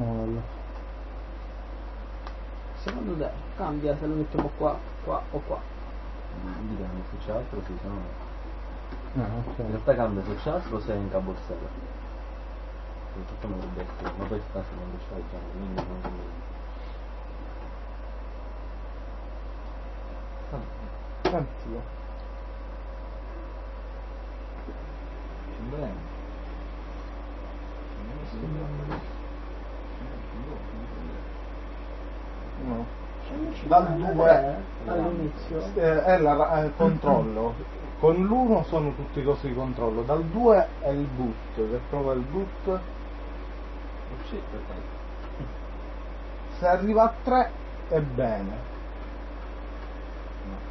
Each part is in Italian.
quello. Secondo te cambia se lo mettiamo qua, qua o qua? Dipende se c'è altro, sì, se no no. Ok. In realtà cambia se c'è altro o se è in cabossella. Tutto dovrebbe essere, ma poi sta non c'è già, quindi non Anzi, bene. no. Dal 2 all'inizio è il controllo. Con l'1 sono tutti cose di controllo. Dal 2 è il boot, che prova il boot. Sì, perfetto. Se arriva a 3 è bene. No,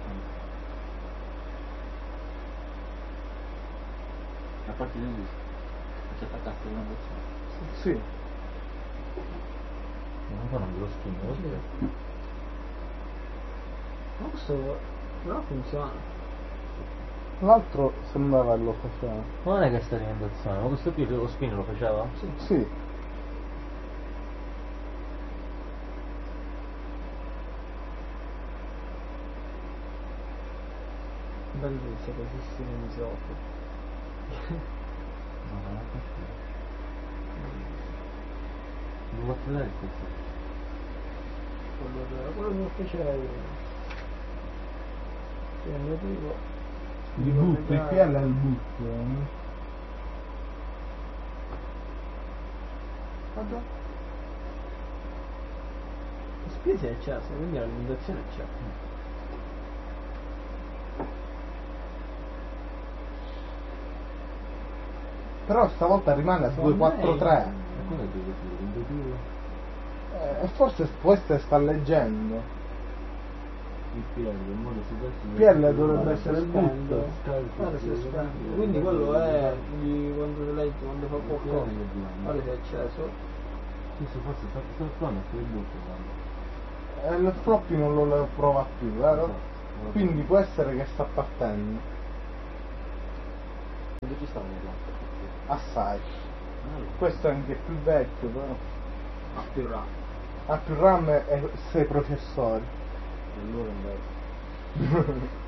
a parte di lui, c'è attaccato una boccina. Sì. Non fa lo skin, ma questo però funziona. L'altro sembrava che lo faceva. ma non è che sta alimentazione, ma questo qui lo spin lo faceva? Sì. Bellissimo che esistono in gioco. No, non è possibile. Devo vedere questo. Quello che mi faceva io. Cioè, il mio primo. Il boot, il PL è il boot. Vabbè. La spesa è accesa, quindi l'alimentazione è accesa. Però stavolta rimane a 243. E come devo E forse questo sta leggendo. il PL, in modo Il PL dovrebbe essere il boot. Guarda se spende. Quindi quello è di quando leggi, quando fa qualcosa. Guarda se è acceso. Sì, forse sta provando a fare il boot. E il floppy non lo prova più, vero? Esatto. Quindi può essere che sta partendo. Dove ci stanno le latte? Assai. Questo è anche più vecchio, però. Ha più RAM. Ha più RAM e 6 processori. E allora è